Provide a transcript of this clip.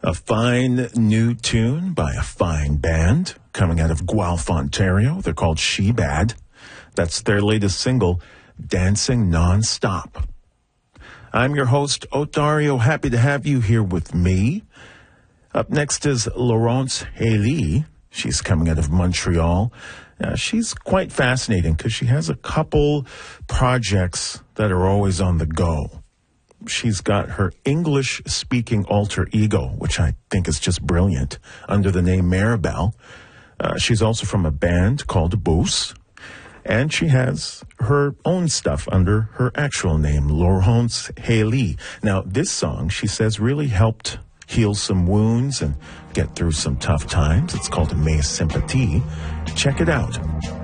A fine new tune by a fine band coming out of Guelph, Ontario. They're called She Bad. That's their latest single, Dancing Non-Stop. I'm your host, Otario. Happy to have you here with me. Up next is Laurence Haley. She's coming out of Montreal. She's quite fascinating because she has a couple projects that are always on the go. She's got her English-speaking alter ego, which I think is just brilliant, under the name Maribel. She's also from a band called Boos, and she has her own stuff under her actual name, Laurence Haley. Now, this song, she says, really helped heal some wounds and get through some tough times. It's called Mes Sympathie. Check it out.